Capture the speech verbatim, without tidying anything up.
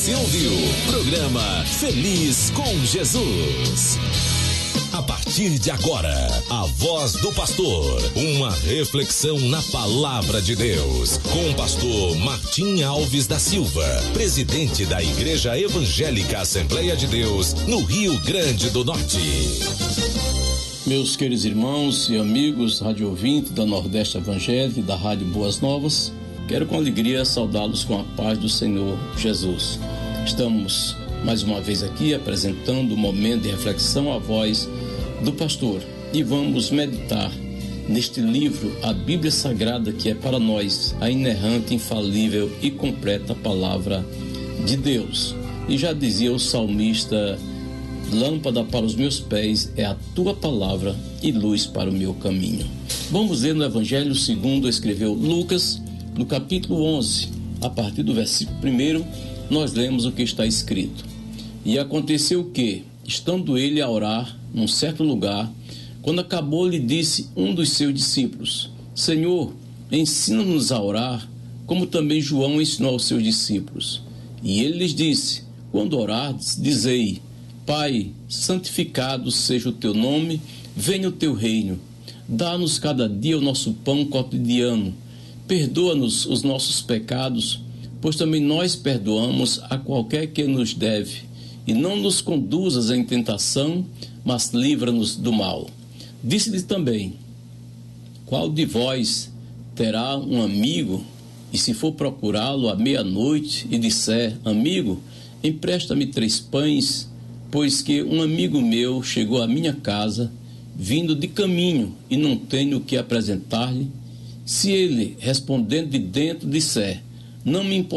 Você ouviu? Programa Feliz com Jesus. A partir de agora, a voz do pastor, uma reflexão na palavra de Deus, com o pastor Martim Alves da Silva, presidente da Igreja Evangélica Assembleia de Deus, no Rio Grande do Norte. Meus queridos irmãos e amigos rádio ouvintes da Nordeste Evangélica e da Rádio Boas Novas, quero com alegria saudá-los com a paz do Senhor Jesus. Estamos mais uma vez aqui apresentando o momento de reflexão à voz do pastor e vamos meditar neste livro, a Bíblia Sagrada, que é para nós a inerrante, infalível e completa palavra de Deus. E já dizia o salmista: lâmpada para os meus pés é a tua palavra e luz para o meu caminho. Vamos ler no Evangelho segundo escreveu Lucas, no capítulo onze, a partir do versículo primeiro, nós lemos o que está escrito. E aconteceu que, estando ele a orar num certo lugar, quando acabou, lhe disse um dos seus discípulos: Senhor, ensina-nos a orar, como também João ensinou aos seus discípulos. E ele lhes disse: quando orardes, dizei: Pai, santificado seja o teu nome, venha o teu reino. Dá-nos cada dia o nosso pão cotidiano. Perdoa-nos os nossos pecados, pois também nós perdoamos a qualquer que nos deve. E não nos conduzas em tentação, mas livra-nos do mal. Disse-lhe também: qual de vós terá um amigo, e se for procurá-lo à meia-noite, e disser: amigo, empresta-me três pães, pois que um amigo meu chegou à minha casa, vindo de caminho, e não tenho o que apresentar-lhe? Se ele, respondendo de dentro, disser: não me importa